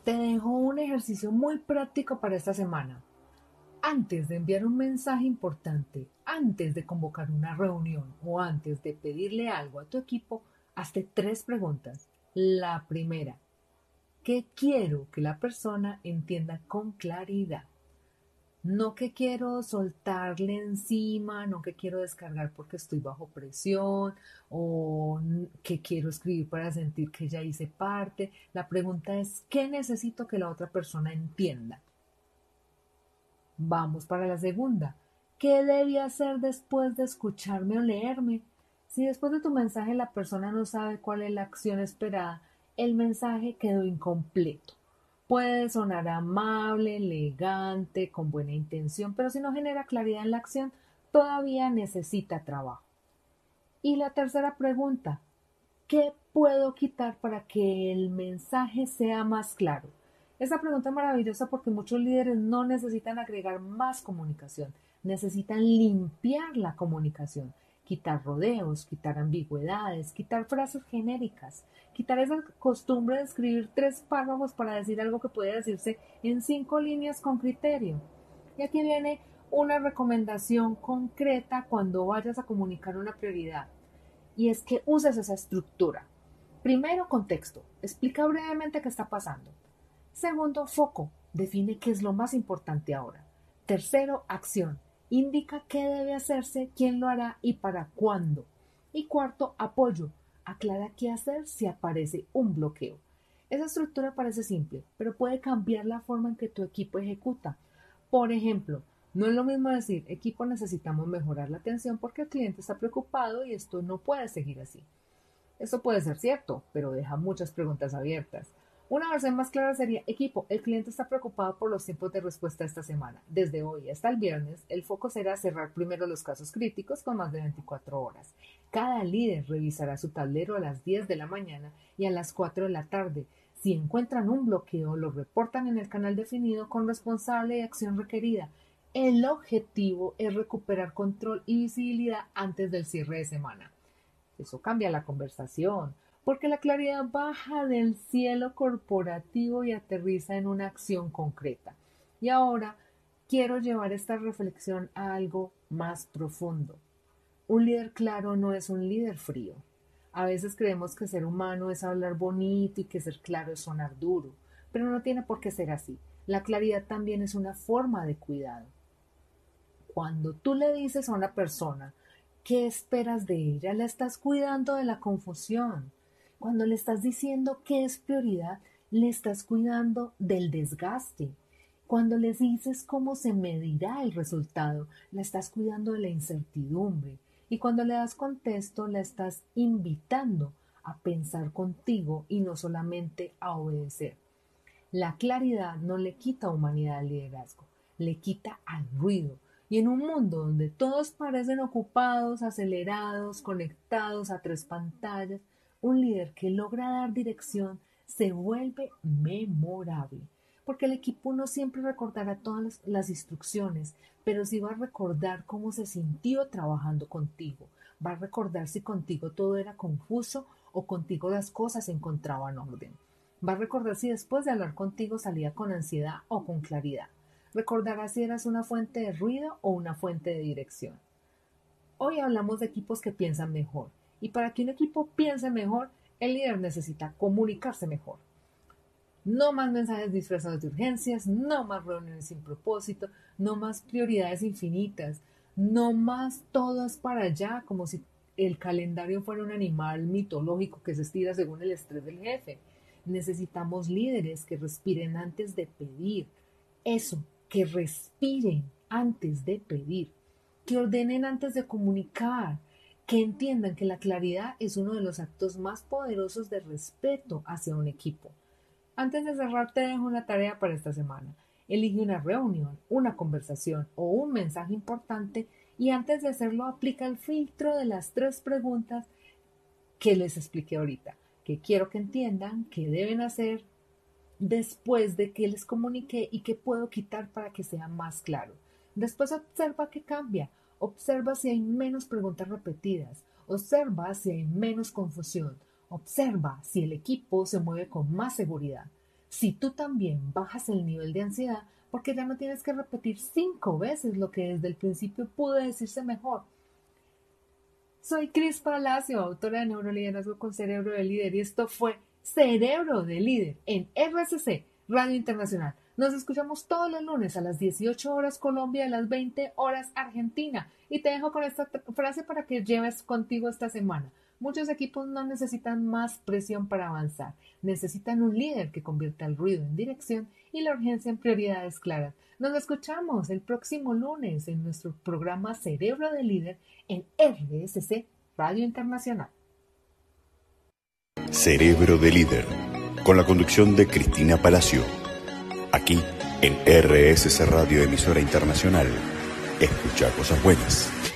Te dejo un ejercicio muy práctico para esta semana. Antes de enviar un mensaje importante, antes de convocar una reunión o antes de pedirle algo a tu equipo, hazte tres preguntas. La primera, ¿qué quiero que la persona entienda con claridad? No que quiero soltarle encima, no que quiero descargar porque estoy bajo presión o que quiero escribir para sentir que ya hice parte. La pregunta es, ¿qué necesito que la otra persona entienda? Vamos para la segunda. ¿Qué debí hacer después de escucharme o leerme? Si después de tu mensaje la persona no sabe cuál es la acción esperada, el mensaje quedó incompleto. Puede sonar amable, elegante, con buena intención, pero si no genera claridad en la acción, todavía necesita trabajo. Y la tercera pregunta, ¿qué puedo quitar para que el mensaje sea más claro? Esta pregunta es maravillosa porque muchos líderes no necesitan agregar más comunicación, necesitan limpiar la comunicación, quitar rodeos, quitar ambigüedades, quitar frases genéricas, quitar esa costumbre de escribir tres párrafos para decir algo que puede decirse en 5 líneas con criterio. Y aquí viene una recomendación concreta cuando vayas a comunicar una prioridad y es que uses esa estructura. Primero, contexto. Explica brevemente qué está pasando. Segundo, foco. Define qué es lo más importante ahora. Tercero, acción. Indica qué debe hacerse, quién lo hará y para cuándo. Y cuarto, apoyo. Aclara qué hacer si aparece un bloqueo. Esa estructura parece simple, pero puede cambiar la forma en que tu equipo ejecuta. Por ejemplo, no es lo mismo decir, equipo, necesitamos mejorar la atención porque el cliente está preocupado y esto no puede seguir así. Esto puede ser cierto, pero deja muchas preguntas abiertas. Una versión más clara sería, equipo, el cliente está preocupado por los tiempos de respuesta esta semana. Desde hoy hasta el viernes, el foco será cerrar primero los casos críticos con más de 24 horas. Cada líder revisará su tablero a las 10 de la mañana y a las 4 de la tarde. Si encuentran un bloqueo, lo reportan en el canal definido con responsable y acción requerida. El objetivo es recuperar control y visibilidad antes del cierre de semana. Eso cambia la conversación, porque la claridad baja del cielo corporativo y aterriza en una acción concreta. Y ahora quiero llevar esta reflexión a algo más profundo. Un líder claro no es un líder frío. A veces creemos que ser humano es hablar bonito y que ser claro es sonar duro, pero no tiene por qué ser así. La claridad también es una forma de cuidado. Cuando tú le dices a una persona qué esperas de ella, la estás cuidando de la confusión. Cuando le estás diciendo qué es prioridad, le estás cuidando del desgaste. Cuando le dices cómo se medirá el resultado, la estás cuidando de la incertidumbre. Y cuando le das contexto, la estás invitando a pensar contigo y no solamente a obedecer. La claridad no le quita humanidad al liderazgo, le quita al ruido. Y en un mundo donde todos parecen ocupados, acelerados, conectados a tres pantallas, un líder que logra dar dirección se vuelve memorable. Porque el equipo no siempre recordará todas las instrucciones, pero sí va a recordar cómo se sintió trabajando contigo. Va a recordar si contigo todo era confuso o contigo las cosas se encontraban en orden. Va a recordar si después de hablar contigo salía con ansiedad o con claridad. Recordará si eras una fuente de ruido o una fuente de dirección. Hoy hablamos de equipos que piensan mejor. Y para que un equipo piense mejor, el líder necesita comunicarse mejor. No más mensajes disfrazados de urgencias, no más reuniones sin propósito, no más prioridades infinitas, no más todas para allá, como si el calendario fuera un animal mitológico que se estira según el estrés del jefe. Necesitamos líderes que respiren antes de pedir. Eso, que respiren antes de pedir, que ordenen antes de comunicar, que entiendan que la claridad es uno de los actos más poderosos de respeto hacia un equipo. Antes de cerrar, te dejo una tarea para esta semana. Elige una reunión, una conversación o un mensaje importante y antes de hacerlo aplica el filtro de las tres preguntas que les expliqué ahorita, que quiero que entiendan, qué deben hacer después de que les comunique y qué puedo quitar para que sea más claro. Después observa qué cambia, observa si hay menos preguntas repetidas, observa si hay menos confusión, observa si el equipo se mueve con más seguridad. Si tú también bajas el nivel de ansiedad, porque ya no tienes que repetir 5 veces lo que desde el principio pudo decirse mejor. Soy Cris Palacio, autora de Neuroliderazgo con Cerebro de Líder, y esto fue Cerebro de Líder en RCC, Radio Internacional. Nos escuchamos todos los lunes a las 18 horas Colombia y a las 20 horas Argentina. Y te dejo con esta frase para que lleves contigo esta semana. Muchos equipos no necesitan más presión para avanzar. Necesitan un líder que convierta el ruido en dirección y la urgencia en prioridades claras. Nos escuchamos el próximo lunes en nuestro programa Cerebro de Líder en RSC Radio Internacional. Cerebro de Líder, con la conducción de Cristina Palacio. Aquí en RSC Radio, emisora internacional. Escucha cosas buenas.